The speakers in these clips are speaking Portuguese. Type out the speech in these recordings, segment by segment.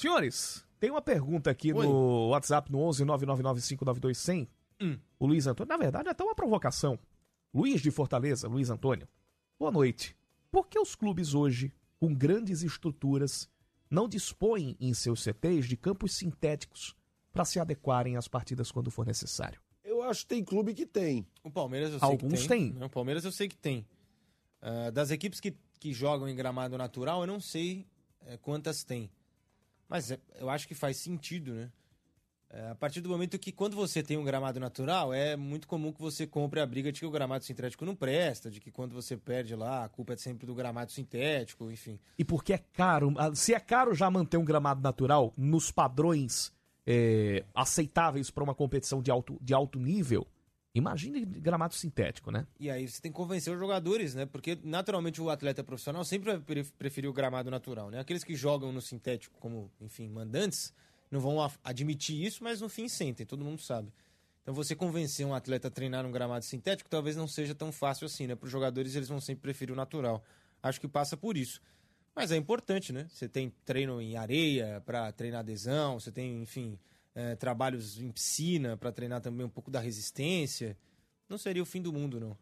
Senhores, tem uma pergunta aqui Oi. no WhatsApp no 11 999592100. O Luiz Antônio, na verdade, é até uma provocação. Luiz de Fortaleza, Luiz Antônio. Boa noite. Por que os clubes hoje, com grandes estruturas, não dispõem em seus CTs de campos sintéticos para se adequarem às partidas quando for necessário? Eu acho que tem clube que tem. O Palmeiras eu sei Alguns que têm. tem. O Palmeiras eu sei que tem. Das equipes que jogam em gramado natural, eu não sei quantas tem. Mas eu acho que faz sentido, né? A partir do momento que quando você tem um gramado natural, é muito comum que você compre a briga de que o gramado sintético não presta, de que quando você perde lá, a culpa é sempre do gramado sintético, enfim. E porque é caro, se é caro já manter um gramado natural nos padrões aceitáveis para uma competição de alto nível, imagine gramado sintético, né? E aí você tem que convencer os jogadores, né? Porque naturalmente o atleta profissional sempre vai preferir o gramado natural, né? Aqueles que jogam no sintético como, enfim, mandantes, não vão admitir isso, mas no fim sentem, todo mundo sabe. Então você convencer um atleta a treinar num gramado sintético talvez não seja tão fácil assim, né? Para os jogadores eles vão sempre preferir o natural. Acho que passa por isso. Mas é importante, né? Você tem treino em areia para treinar adesão, você tem, enfim, trabalhos em piscina para treinar também um pouco da resistência. Não seria o fim do mundo, não.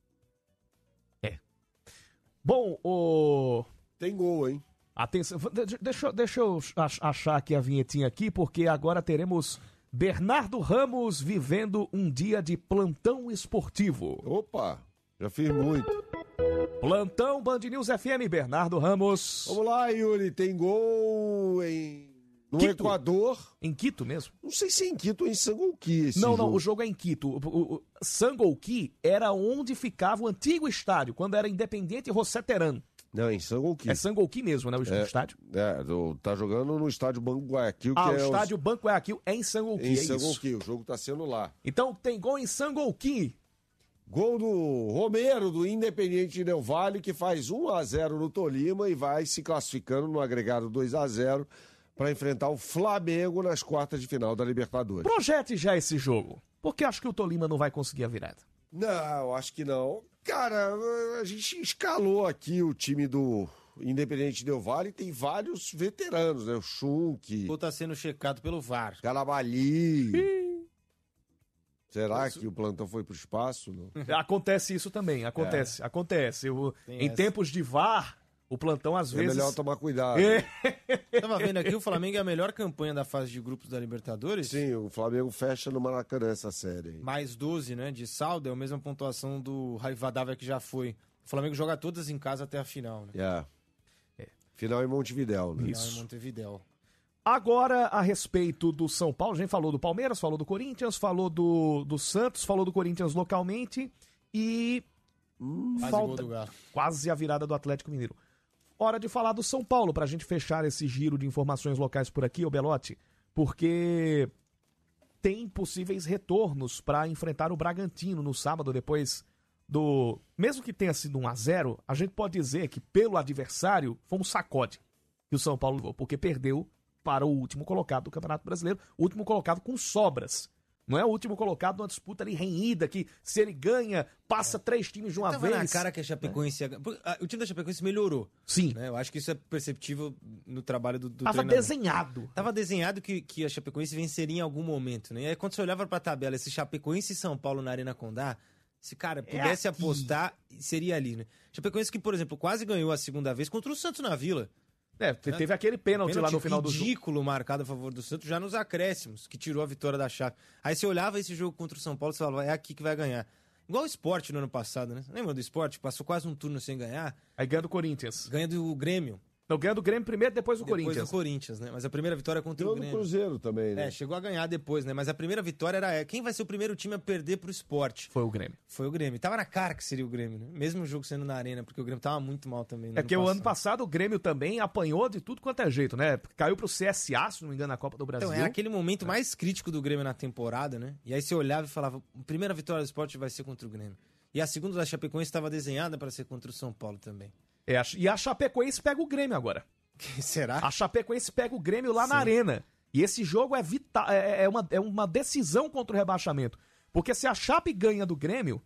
Bom, Tem gol, hein? atenção, deixa eu achar aqui a vinhetinha aqui, porque agora teremos Bernardo Ramos vivendo um dia de plantão esportivo. Opa, já fiz muito. Plantão Band News FM, Bernardo Ramos. Vamos lá, Yuri, tem gol no Quito. Equador. Em Quito mesmo? Não sei se é em Quito ou em Sangolquí esse Não, jogo. o jogo é em Quito. O Sangolquí era onde ficava o antigo estádio, quando era Independiente José Teran. Não, em Sangolquí. É Sangolquí mesmo, né, o estádio? Tá jogando no estádio Banco Guayaquil, que O é estádio Banco Guayaquil é em Sangolquí, em é isso. Sangolquí. O jogo tá sendo lá. Então tem gol em Sangolquí. Gol do Romero, do Independiente Del Valle, que faz 1-0 no Tolima e vai se classificando no agregado 2-0 para enfrentar o Flamengo nas quartas de final da Libertadores. Projete já esse jogo, porque acho que o Tolima não vai conseguir a virada. Não, acho que não. Cara, a gente escalou aqui o time do Independiente Del Valle e tem vários veteranos, né? O Schunk, Ou tá sendo checado pelo VAR. Calabali. Será que o plantão foi pro espaço? Não? Acontece isso também, acontece. Em essa. tempos de VAR, o plantão às É vezes... melhor tomar cuidado. Tava vendo aqui, o Flamengo é a melhor campanha da fase de grupos da Libertadores. Sim, o Flamengo fecha no Maracanã essa série aí. Mais 12, né, de saldo, é a mesma pontuação do Rivadavia que já foi. O Flamengo joga todas em casa até a final, né? Final em Montevidéu, né? Final em Montevidéu. Agora, a respeito do São Paulo, a gente falou do Palmeiras, falou do Corinthians, falou do Santos, falou do Corinthians localmente e... Quase gol do Galo. Quase a virada do Atlético Mineiro. Hora de falar do São Paulo, pra gente fechar esse giro de informações locais por aqui, ô Belotti, porque tem possíveis retornos pra enfrentar o Bragantino no sábado, depois do... Mesmo que tenha sido 1-0, a gente pode dizer que pelo adversário foi um sacode que o São Paulo levou, porque perdeu para o último colocado do Campeonato Brasileiro, o último colocado com sobras. Não é o último colocado numa disputa ali renhida, que se ele ganha, passa 3 times de uma Tava vez. na cara que a Chapecoense... O time da Chapecoense melhorou. Sim. Né? Eu acho que isso é perceptível no trabalho do Tava treinador. desenhado. Tava desenhado que a Chapecoense venceria em algum momento, né? E aí quando você olhava pra tabela, esse Chapecoense e São Paulo na Arena Condá, se, cara, pudesse aqui. apostar, seria ali, né? Chapecoense que, por exemplo, quase ganhou a segunda vez contra o Santos na Vila. Teve aquele pênalti lá no final do jogo. Ridículo marcado a favor do Santos, já nos acréscimos, que tirou a vitória da Chape. Aí você olhava esse jogo contra o São Paulo e você falava, é aqui que vai ganhar. Igual o Sport no ano passado, né? Lembra do Sport? Passou quase um turno sem ganhar. Aí ganha do Corinthians. Ganha do Grêmio. Não, ganha do Grêmio primeiro, depois do Depois Corinthians. do Corinthians, né? Mas a primeira vitória contra Deu o no Grêmio. Cruzeiro também, né? Chegou a ganhar depois, né? Mas a primeira vitória era quem vai ser o primeiro time a perder pro Sport? Foi o Grêmio. Foi o Grêmio. Tava na cara que seria o Grêmio, né? Mesmo o jogo sendo na arena, porque o Grêmio tava muito mal também. É que o ano passado o Grêmio também apanhou de tudo quanto é jeito, né? Caiu pro CSA, se não me engano, na Copa do Brasil. Então, era aquele momento mais crítico do Grêmio na temporada, né? E aí você olhava e falava, a primeira vitória do Sport vai ser contra o Grêmio. E a segunda da Chapecoense estava desenhada para ser contra o São Paulo também. E a Chapecoense pega o Grêmio agora. Será? A Chapecoense pega o Grêmio lá na arena. E esse jogo é vital, é uma decisão contra o rebaixamento. Porque se a Chape ganha do Grêmio,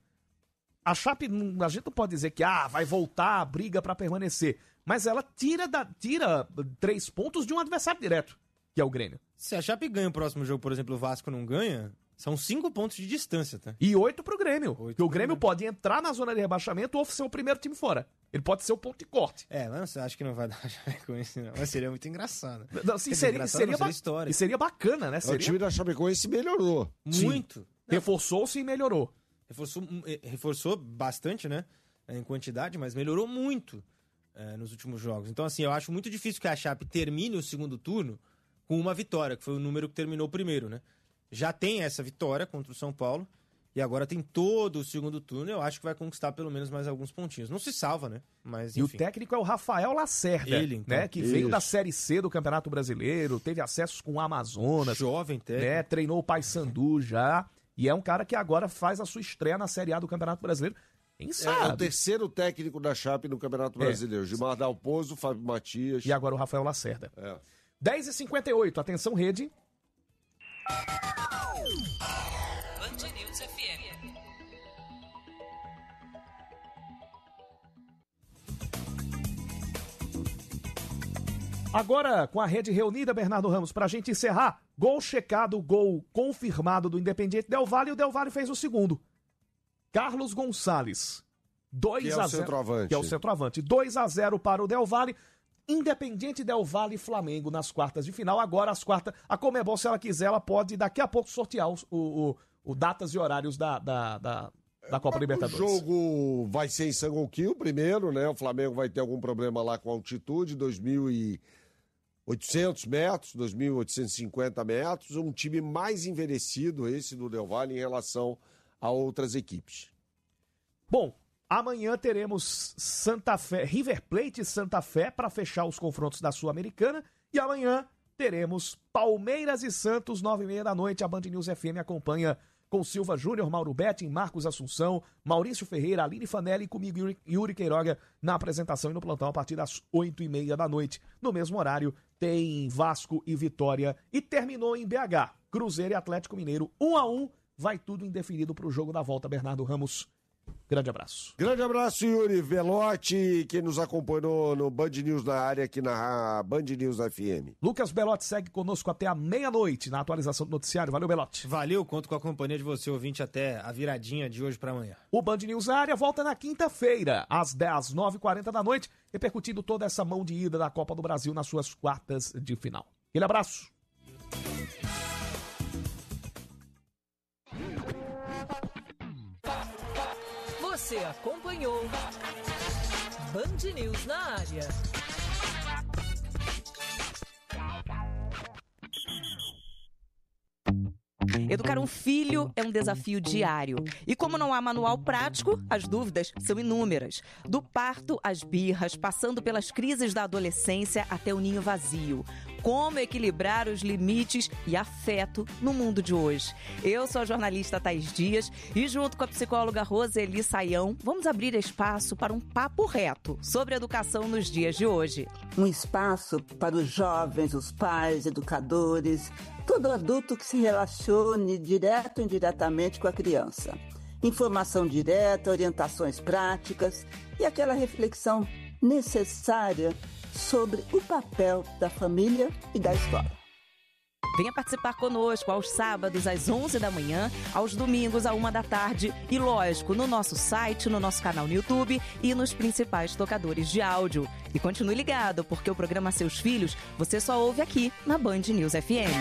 a Chape, a gente não pode dizer que vai voltar a briga pra permanecer. Mas ela tira 3 pontos de um adversário direto. que é o Grêmio. Se a Chape ganha o próximo jogo, por exemplo, o Vasco não ganha, são 5 pontos de distância, tá? E 8 pro Grêmio. Porque o Grêmio pode entrar na zona de rebaixamento ou ser o primeiro time fora. Ele pode ser o ponto de corte. Mas acho que não vai dar Chapecoense, não. Mas seria muito engraçado. Não, assim, seria história. E seria bacana, né? O time da Chapecoense melhorou. Muito. Reforçou-se e melhorou. Reforçou bastante, né? Em quantidade, mas melhorou muito nos últimos jogos. Então, assim, eu acho muito difícil que a Chape termine o segundo turno com uma vitória, que foi o número que terminou o primeiro, né? Já tem essa vitória contra o São Paulo e agora tem todo o segundo turno. Eu acho que vai conquistar pelo menos mais alguns pontinhos. Não se salva, né? Mas, enfim. E o técnico é o Rafael Lacerda, Ele, então. né? Que veio da Série C do Campeonato Brasileiro, teve acessos com o Amazonas. Jovem técnico. Né? Treinou o Paysandu já. E é um cara que agora faz a sua estreia na Série A do Campeonato Brasileiro. Quem sabe? É o terceiro técnico da Chape no Campeonato Brasileiro. Gilmar Dalpozo, Fábio Matias. E agora o Rafael Lacerda. 10h58, atenção rede. Band News FM. Agora, com a rede reunida, Bernardo Ramos, pra gente encerrar, gol checado, gol confirmado do Independiente Del Valle, e o Del Valle fez o segundo. Carlos Gonçalves, 2-0. Que é o centroavante. 2-0 para o Del Valle. Independiente Del Valle e Flamengo nas quartas de final. Agora as quartas, a Conmebol, se ela quiser, ela pode daqui a pouco sortear o datas e horários da Copa Libertadores. O jogo vai ser em Sangonquil primeiro, né? O Flamengo vai ter algum problema lá com a altitude, 2.800 metros, 2.850 metros. Um time mais envelhecido, esse do Del Valle, em relação a outras equipes. Bom, amanhã teremos River Plate e Santa Fé para fechar os confrontos da Sul-Americana. E amanhã teremos Palmeiras e Santos, 9h30 da noite. A Band News FM acompanha com Silva Júnior, Mauro Betting, Marcos Assunção, Maurício Ferreira, Aline Fanelli e comigo, Yuri Queiroga, na apresentação e no plantão a partir das 8h30 da noite. No mesmo horário, tem Vasco e Vitória. E terminou em BH, Cruzeiro e Atlético Mineiro, 1-1. Vai tudo indefinido para o jogo da volta, Bernardo Ramos. Grande abraço. Grande abraço, Yuri Velotti, que nos acompanhou no Band News na área, aqui na Band News FM. Lucas Belotti segue conosco até a meia-noite na atualização do noticiário. Valeu, Belotti. Valeu, conto com a companhia de você, ouvinte, até a viradinha de hoje para amanhã. O Band News na área volta na quinta-feira, às 9h40 da noite, repercutindo toda essa mão de ida da Copa do Brasil nas suas quartas de final. Aquele abraço. Você acompanhou Band News na área. Educar um filho é um desafio diário. E como não há manual prático, as dúvidas são inúmeras. Do parto às birras, passando pelas crises da adolescência até o ninho vazio. Como equilibrar os limites e afeto no mundo de hoje? Eu sou a jornalista Thaís Dias e junto com a psicóloga Roseli Saião, vamos abrir espaço para um papo reto sobre educação nos dias de hoje. Um espaço para os jovens, os pais, educadores, todo adulto que se relacione direto ou indiretamente com a criança. Informação direta, orientações práticas e aquela reflexão necessária sobre o papel da família e da escola. Venha participar conosco aos sábados às 11 da manhã, aos domingos à 1 da tarde e, lógico, no nosso site, no nosso canal no YouTube e nos principais tocadores de áudio. E continue ligado, porque o programa Seus Filhos você só ouve aqui na Band News FM.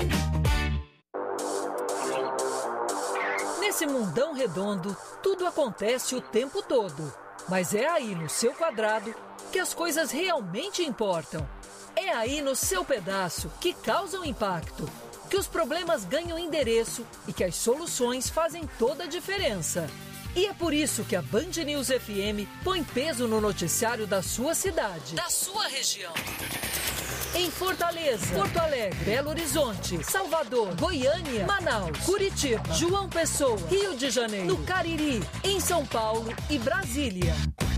Nesse mundão redondo, tudo acontece o tempo todo. Mas é aí no seu quadrado que as coisas realmente importam. É aí no seu pedaço que causam impacto, que os problemas ganham endereço e que as soluções fazem toda a diferença. E é por isso que a Band News FM põe peso no noticiário da sua cidade, da sua região. Em Fortaleza, Porto Alegre, Belo Horizonte, Salvador, Goiânia, Manaus, Curitiba, João Pessoa, Rio de Janeiro, no Cariri, em São Paulo e Brasília.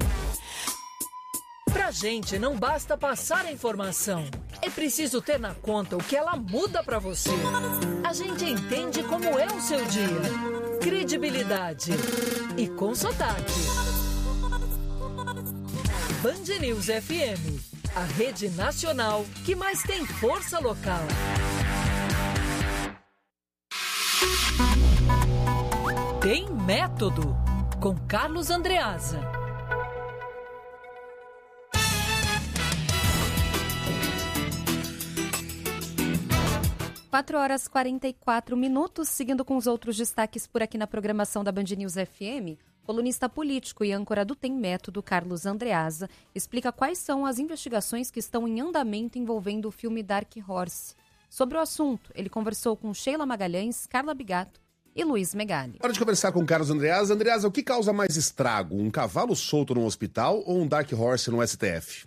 Pra gente não basta passar a informação, é preciso ter na conta o que ela muda pra você. A gente entende como é o seu dia. Credibilidade e com sotaque. Band News FM. a rede nacional que mais tem força local. Tem Método, com Carlos Andreasa. 4h44, seguindo com os outros destaques por aqui na programação da Band News FM, colunista político e âncora do Tem Método, Carlos Andreasa, explica quais são as investigações que estão em andamento envolvendo o filme Dark Horse. Sobre o assunto, ele conversou com Sheila Magalhães, Carla Bigato e Luiz Megali. Hora de conversar com Carlos Andreasa. Andreasa, o que causa mais estrago? Um cavalo solto num hospital ou um Dark Horse no STF?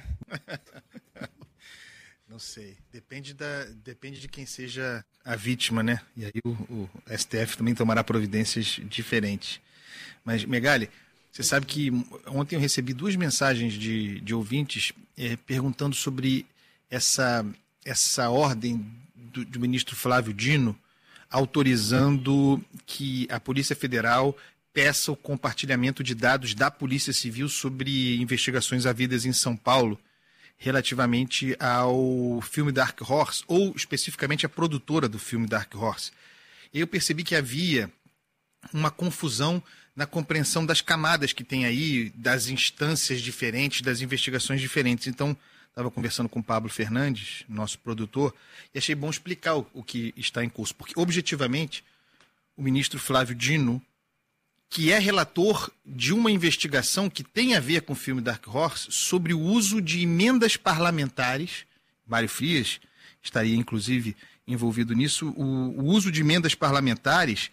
Não sei. Depende de quem seja a vítima, né? E aí o STF também tomará providências diferentes. Mas, Megali, você sabe que ontem eu recebi 2 mensagens de ouvintes perguntando sobre essa ordem do ministro Flávio Dino autorizando que a Polícia Federal peça o compartilhamento de dados da Polícia Civil sobre investigações havidas em São Paulo relativamente ao filme Dark Horse, ou especificamente a produtora do filme Dark Horse. Eu percebi que havia uma confusão na compreensão das camadas que tem aí, das instâncias diferentes, das investigações diferentes. Então, estava conversando com o Pablo Fernandes, nosso produtor, e achei bom explicar o que está em curso, porque, objetivamente, o ministro Flávio Dino, que é relator de uma investigação que tem a ver com o filme Dark Horse sobre o uso de emendas parlamentares. Mário Frias estaria, inclusive, envolvido nisso. O uso de emendas parlamentares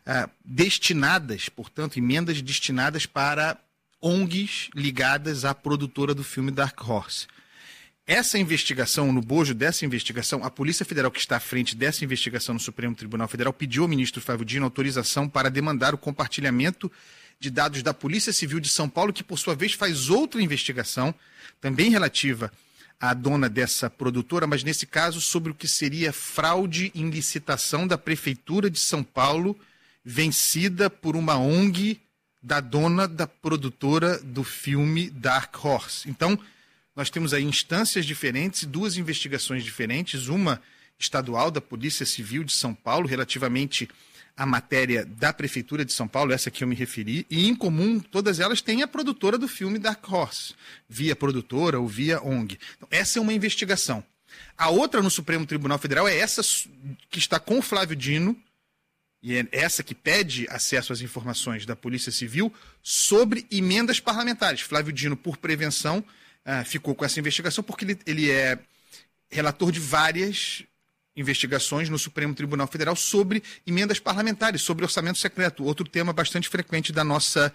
destinadas, portanto, emendas destinadas para ONGs ligadas à produtora do filme Dark Horse. Essa investigação, no bojo dessa investigação, a Polícia Federal que está à frente dessa investigação no Supremo Tribunal Federal pediu ao ministro Flávio Dino autorização para demandar o compartilhamento de dados da Polícia Civil de São Paulo, que por sua vez faz outra investigação, também relativa à dona dessa produtora, mas nesse caso sobre o que seria fraude em licitação da Prefeitura de São Paulo, vencida por uma ONG da dona da produtora do filme Dark Horse. Então, nós temos aí instâncias diferentes, 2 investigações diferentes, uma estadual da Polícia Civil de São Paulo, relativamente à matéria da Prefeitura de São Paulo, essa que eu me referi, e em comum, todas elas têm a produtora do filme Dark Horse, via produtora ou via ONG. Então, essa é uma investigação. A outra no Supremo Tribunal Federal é essa que está com o Flávio Dino, e é essa que pede acesso às informações da Polícia Civil sobre emendas parlamentares. Flávio Dino, por prevenção, ficou com essa investigação porque ele é relator de várias investigações no Supremo Tribunal Federal sobre emendas parlamentares, sobre orçamento secreto, outro tema bastante frequente da nossa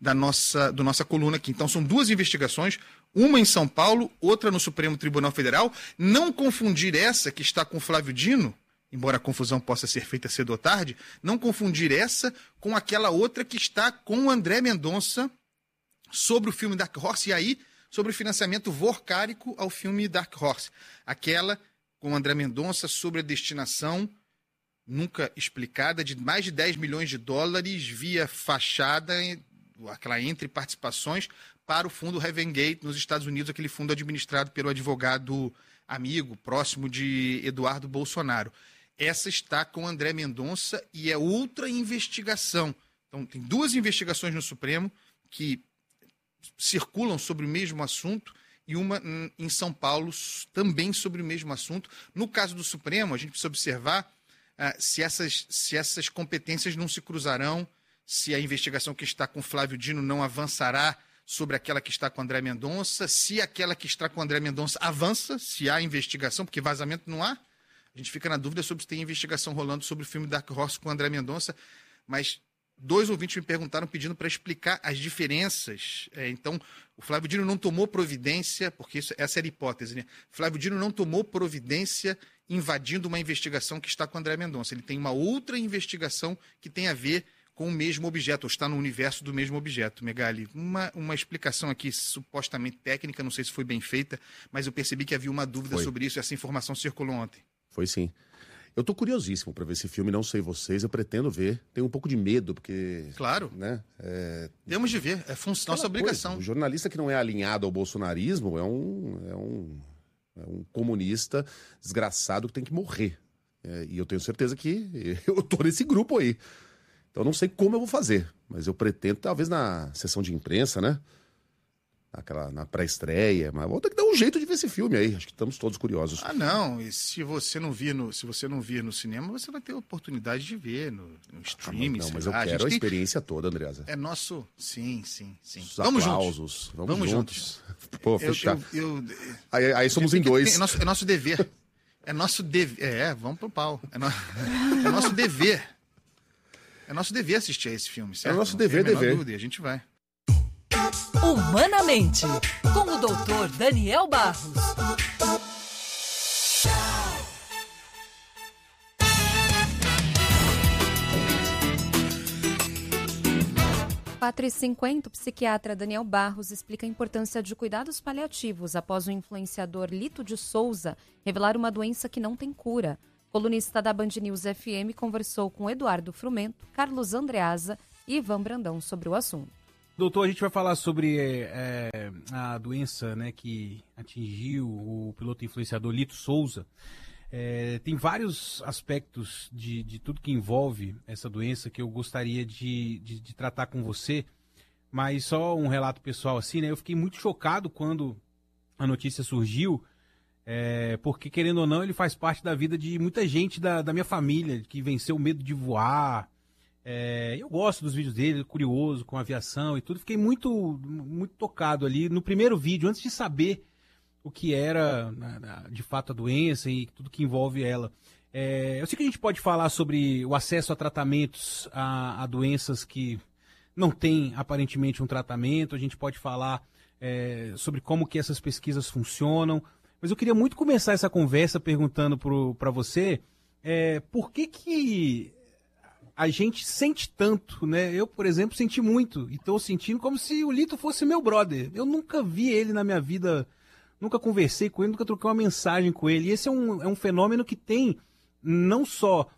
coluna aqui. Então são 2 investigações, uma em São Paulo, outra no Supremo Tribunal Federal. Não confundir essa que está com Flávio Dino, embora a confusão possa ser feita cedo ou tarde, não confundir essa com aquela outra que está com o André Mendonça sobre o filme Dark Horse, e aí sobre o financiamento vorcárico ao filme Dark Horse. Aquela com André Mendonça sobre a destinação nunca explicada de mais de 10 milhões de dólares via fachada, aquela entre participações, para o fundo Heaven Gate nos Estados Unidos, aquele fundo administrado pelo advogado amigo, próximo de Eduardo Bolsonaro. Essa está com André Mendonça e é outra investigação. Então, tem 2 investigações no Supremo que circulam sobre o mesmo assunto e uma em São Paulo também sobre o mesmo assunto. No caso do Supremo, a gente precisa observar se essas competências não se cruzarão, se a investigação que está com Flávio Dino não avançará sobre aquela que está com André Mendonça, se aquela que está com André Mendonça avança, se há investigação, porque vazamento não há. A gente fica na dúvida sobre se tem investigação rolando sobre o filme Dark Horse com André Mendonça, mas 2 ouvintes me perguntaram pedindo para explicar as diferenças. Então, o Flávio Dino não tomou providência, porque essa era a hipótese, né? Flávio Dino não tomou providência invadindo uma investigação que está com André Mendonça. Ele tem uma outra investigação que tem a ver com o mesmo objeto, ou está no universo do mesmo objeto. Megali, uma explicação aqui supostamente técnica, não sei se foi bem feita, mas eu percebi que havia uma dúvida sobre isso, e essa informação circulou ontem. Foi sim. Eu tô curiosíssimo pra ver esse filme, não sei vocês, eu pretendo ver. Tenho um pouco de medo, porque... Claro. Né, temos de ver, é nossa obrigação. Coisa, o jornalista que não é alinhado ao bolsonarismo é um comunista desgraçado que tem que morrer. E eu tenho certeza que eu tô nesse grupo aí. Então eu não sei como eu vou fazer, mas eu pretendo, talvez na sessão de imprensa, né? Na pré-estreia, mas vou ter que dar um jeito de ver esse filme aí. Acho que estamos todos curiosos. Não, e se você não vir no cinema, você vai ter a oportunidade de ver no streaming. Mas eu quero a experiência toda, Andreasa. É nosso... Sim. Os vamos aplausos. Vamos juntos. Pô, fechar. Aí somos em dois. É nosso dever. É nosso dever. Vamos pro pau. É nosso dever. É nosso dever assistir a esse filme, certo? É nosso dever. Dúvida, e a gente vai. Humanamente, com o Dr. Daniel Barros. 4h50, o psiquiatra Daniel Barros explica a importância de cuidados paliativos após o influenciador Lito de Souza revelar uma doença que não tem cura. O colunista da Band News FM conversou com Eduardo Frumento, Carlos Andreasa e Ivan Brandão sobre o assunto. Doutor, a gente vai falar sobre a doença, né, que atingiu o piloto influenciador Lito Souza. Tem vários aspectos de tudo que envolve essa doença que eu gostaria de tratar com você, mas só um relato pessoal assim, né? Eu fiquei muito chocado quando a notícia surgiu, porque, querendo ou não, ele faz parte da vida de muita gente da minha família, que venceu o medo de voar. Eu gosto dos vídeos dele, curioso com aviação e tudo. Fiquei muito, muito tocado ali no primeiro vídeo, antes de saber o que era, de fato, a doença e tudo que envolve ela. Eu sei que a gente pode falar sobre o acesso a tratamentos, a doenças que não têm, aparentemente, um tratamento. A gente pode falar sobre como que essas pesquisas funcionam. Mas eu queria muito começar essa conversa perguntando para você por que a gente sente tanto, né? Eu, por exemplo, senti muito. E estou sentindo como se o Lito fosse meu brother. Eu nunca vi ele na minha vida, nunca conversei com ele, nunca troquei uma mensagem com ele. E esse é um fenômeno que tem não só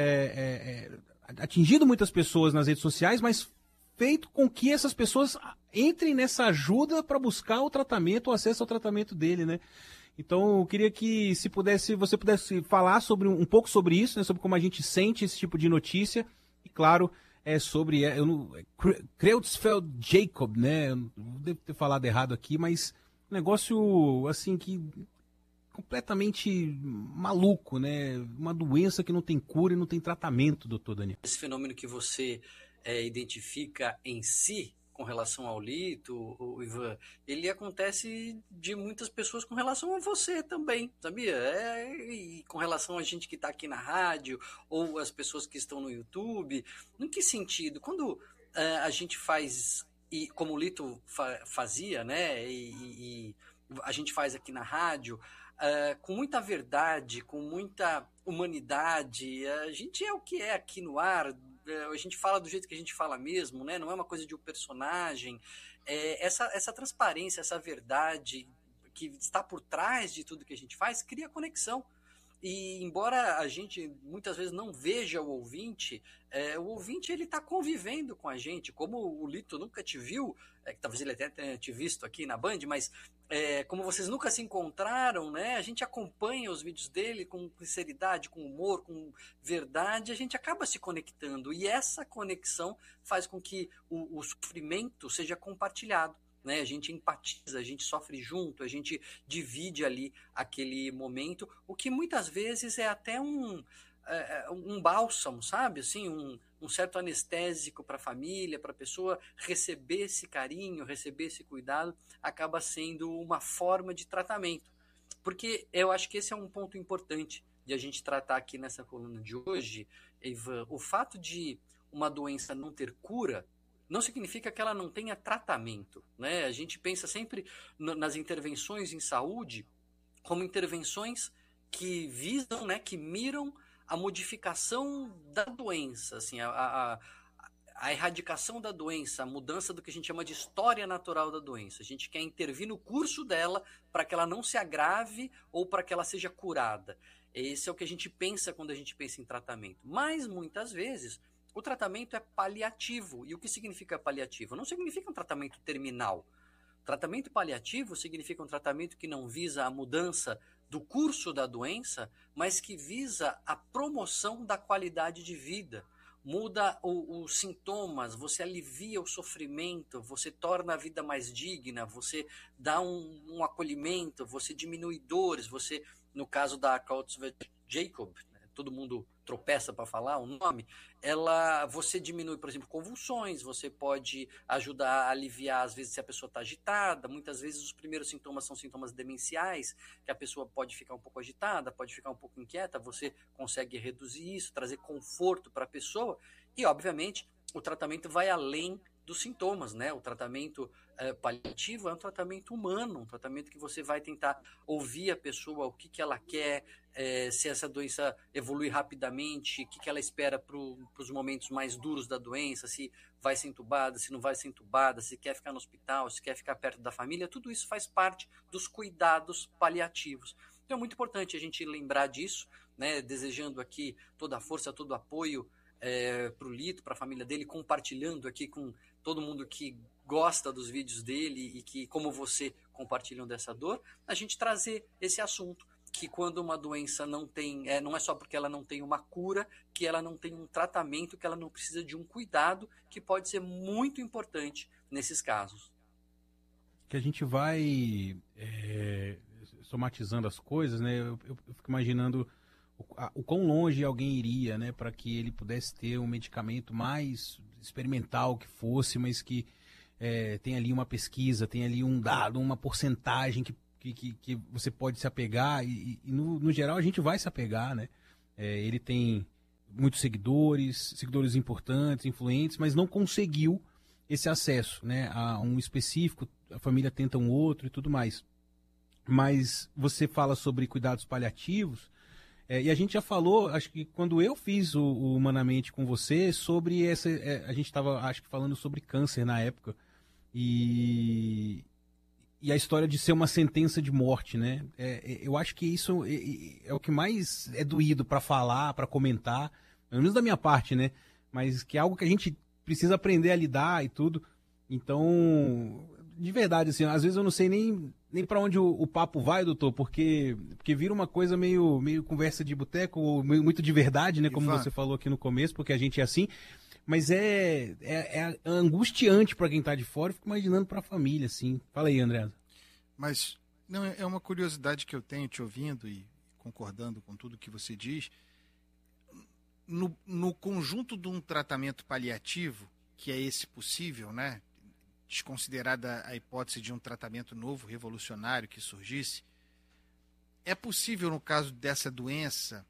atingido muitas pessoas nas redes sociais, mas feito com que essas pessoas entrem nessa ajuda para buscar o tratamento, o acesso ao tratamento dele, né? Então, eu queria que você pudesse falar um pouco sobre isso, né, sobre como a gente sente esse tipo de notícia. E, claro, sobre Creutzfeldt Jakob, né? Eu devo ter falado errado aqui, mas um negócio, assim, que completamente maluco, né? Uma doença que não tem cura e não tem tratamento, doutor Daniel. Esse fenômeno que você identifica em si, com relação ao Lito, o Ivan, ele acontece de muitas pessoas com relação a você também, sabia? E com relação a gente que está aqui na rádio, ou as pessoas que estão no YouTube. Em que sentido? Quando a gente faz, e como o Lito fazia, né? E a gente faz aqui na rádio, com muita verdade, com muita humanidade, a gente é o que é aqui no ar. A gente fala do jeito que a gente fala mesmo, né? Não é uma coisa de um personagem. Essa transparência, essa verdade que está por trás de tudo que a gente faz, cria conexão. E embora a gente muitas vezes não veja o ouvinte ele está convivendo com a gente. Como o Lito nunca te viu, talvez ele até tenha te visto aqui na Band, mas como vocês nunca se encontraram, né? A gente acompanha os vídeos dele com sinceridade, com humor, com verdade, a gente acaba se conectando. E essa conexão faz com que o sofrimento seja compartilhado. Né? A gente empatiza, a gente sofre junto, a gente divide ali aquele momento, o que muitas vezes é até um bálsamo, sabe? Assim, um certo anestésico para a família, para a pessoa receber esse carinho, receber esse cuidado, acaba sendo uma forma de tratamento. Porque eu acho que esse é um ponto importante de a gente tratar aqui nessa coluna de hoje, Ivan. O fato de uma doença não ter cura não significa que ela não tenha tratamento, né? A gente pensa sempre nas intervenções em saúde como intervenções que visam, né, que miram a modificação da doença, assim, a erradicação da doença, a mudança do que a gente chama de história natural da doença. A gente quer intervir no curso dela para que ela não se agrave ou para que ela seja curada. Esse é o que a gente pensa quando a gente pensa em tratamento. Mas, muitas vezes, o tratamento é paliativo. E o que significa paliativo? Não significa um tratamento terminal. Tratamento paliativo significa um tratamento que não visa a mudança do curso da doença, mas que visa a promoção da qualidade de vida. Muda os sintomas, você alivia o sofrimento, você torna a vida mais digna, você dá um acolhimento, você diminui dores, você, no caso da Creutzfeldt-Jakob, todo mundo tropeça para falar o nome, você diminui, por exemplo, convulsões, você pode ajudar a aliviar, às vezes, se a pessoa está agitada, muitas vezes os primeiros sintomas são sintomas demenciais, que a pessoa pode ficar um pouco agitada, pode ficar um pouco inquieta, você consegue reduzir isso, trazer conforto para a pessoa, e, obviamente, o tratamento vai além dos sintomas, né? O tratamento paliativo é um tratamento humano, um tratamento que você vai tentar ouvir a pessoa, o que ela quer, se essa doença evolui rapidamente, o que ela espera para os momentos mais duros da doença, se vai ser entubada, se não vai ser entubada, se quer ficar no hospital, se quer ficar perto da família, tudo isso faz parte dos cuidados paliativos. Então é muito importante a gente lembrar disso, né? Desejando aqui toda a força, todo o apoio para o Lito, para a família dele, compartilhando aqui com todo mundo que gosta dos vídeos dele e que, como você, compartilham dessa dor, a gente trazer esse assunto, que quando uma doença não tem, não é só porque ela não tem uma cura, que ela não tem um tratamento, que ela não precisa de um cuidado, que pode ser muito importante nesses casos. Que a gente vai somatizando as coisas, né? Eu fico imaginando o quão longe alguém iria, né, para que ele pudesse ter um medicamento mais experimental que fosse, mas que tem ali uma pesquisa, tem ali um dado, uma porcentagem que você pode se apegar e no geral a gente vai se apegar, né? Ele tem muitos seguidores importantes, influentes, mas não conseguiu esse acesso, né, a um específico, a família tenta um outro e tudo mais. Mas você fala sobre cuidados paliativos, e a gente já falou, acho que quando eu fiz o Humanamente com você, sobre essa. A gente estava, acho que, falando sobre câncer na época. E a história de ser uma sentença de morte, né? Eu acho que isso é o que mais é doído para falar, para comentar, pelo menos da minha parte, né? Mas que é algo que a gente precisa aprender a lidar e tudo. Então, de verdade, assim, às vezes eu não sei nem para onde o papo vai, doutor, porque vira uma coisa meio conversa de boteco, ou muito de verdade, né, como você falou aqui no começo, porque a gente é assim, mas é angustiante para quem está de fora, eu fico imaginando para a família, assim. Fala aí, André. Mas não, é uma curiosidade que eu tenho te ouvindo e concordando com tudo que você diz. No conjunto de um tratamento paliativo, que é esse possível, né? Desconsiderada a hipótese de um tratamento novo, revolucionário que surgisse, é possível, no caso dessa doença,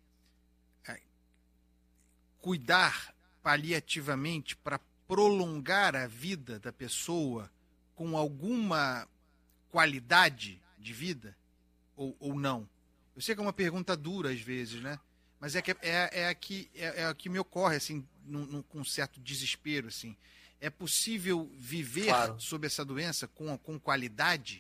cuidar paliativamente para prolongar a vida da pessoa com alguma qualidade de vida ou não? Eu sei que é uma pergunta dura às vezes, né? Mas é a que me ocorre assim, com um certo desespero, assim. É possível viver sob essa doença com qualidade?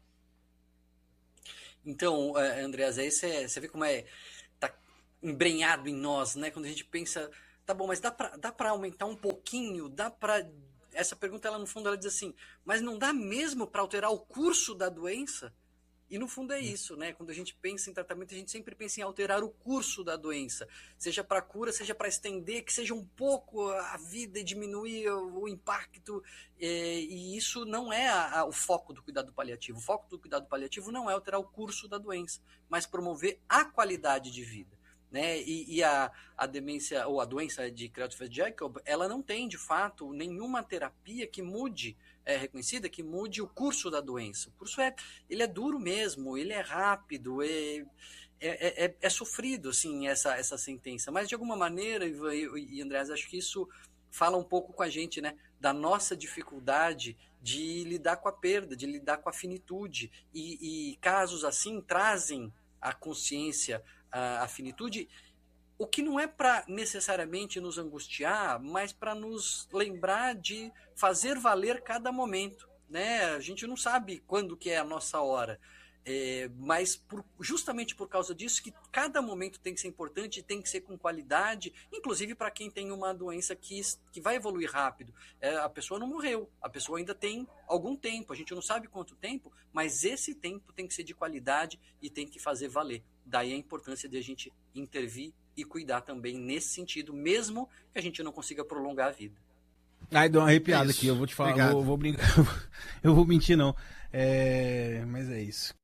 Então, Andreas, aí você vê como tá embrenhado em nós, né? Quando a gente pensa, tá bom, mas dá para aumentar um pouquinho? Essa pergunta, ela no fundo, ela diz assim, mas não dá mesmo para alterar o curso da doença? E no fundo é isso, né? Quando a gente pensa em tratamento, a gente sempre pensa em alterar o curso da doença, seja para cura, seja para estender, que seja um pouco a vida e diminuir o impacto. E isso não é o foco do cuidado paliativo. O foco do cuidado paliativo não é alterar o curso da doença, mas promover a qualidade de vida, né? E a demência ou a doença de Creutzfeldt-Jakob, ela não tem, de fato, nenhuma terapia que mude, reconhecida, que mude o curso da doença. O curso ele é duro mesmo, ele é rápido, é sofrido, assim, essa sentença. Mas, de alguma maneira, Ivan e Andrés, acho que isso fala um pouco com a gente, né? Da nossa dificuldade de lidar com a perda, de lidar com a finitude. E casos assim trazem à consciência a finitude, O que não é para necessariamente nos angustiar, mas para nos lembrar de fazer valer cada momento, né? A gente não sabe quando que é a nossa hora, mas justamente por causa disso que cada momento tem que ser importante, tem que ser com qualidade, inclusive para quem tem uma doença que vai evoluir rápido. A pessoa não morreu, a pessoa ainda tem algum tempo, a gente não sabe quanto tempo, mas esse tempo tem que ser de qualidade e tem que fazer valer. Daí a importância de a gente intervir e cuidar também nesse sentido, mesmo que a gente não consiga prolongar a vida. Ai, deu uma arrepiada aqui, eu vou te falar, eu vou brincar, eu vou mentir não, mas é isso.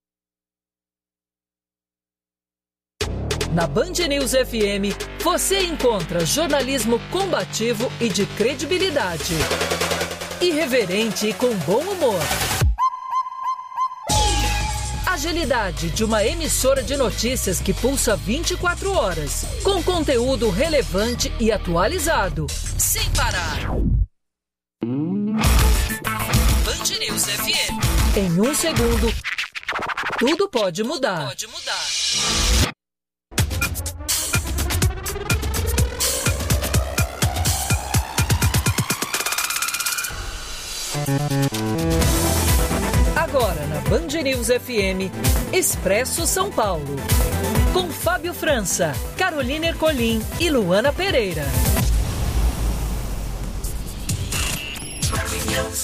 Na Band News FM, você encontra jornalismo combativo e de credibilidade. Irreverente e com bom humor. Agilidade de uma emissora de notícias que pulsa 24 horas, com conteúdo relevante e atualizado, sem parar. Band News FM. Em 1 segundo, tudo pode mudar. Agora na Band News FM, Expresso São Paulo. Com Fábio França, Carolina Ercolim e Luana Pereira.